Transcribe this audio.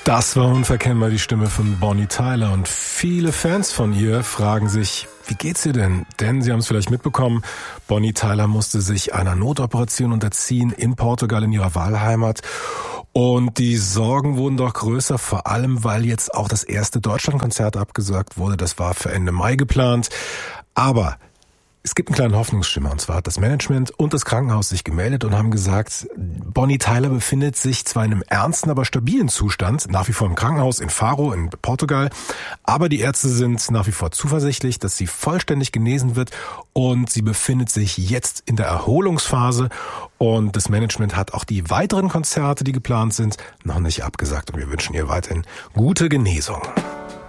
Das war unverkennbar die Stimme von Bonnie Tyler und viele Fans von ihr fragen sich, wie geht's ihr denn? Denn Sie haben es vielleicht mitbekommen, Bonnie Tyler musste sich einer Notoperation unterziehen in Portugal in ihrer Wahlheimat. Und die Sorgen wurden doch größer, vor allem weil jetzt auch das erste Deutschlandkonzert abgesagt wurde. Das war für Ende Mai geplant. Aber es gibt einen kleinen Hoffnungsschimmer, und zwar hat das Management und das Krankenhaus sich gemeldet und haben gesagt, Bonnie Tyler befindet sich zwar in einem ernsten, aber stabilen Zustand, nach wie vor im Krankenhaus in Faro in Portugal, aber die Ärzte sind nach wie vor zuversichtlich, dass sie vollständig genesen wird und sie befindet sich jetzt in der Erholungsphase und das Management hat auch die weiteren Konzerte, die geplant sind, noch nicht abgesagt und wir wünschen ihr weiterhin gute Genesung.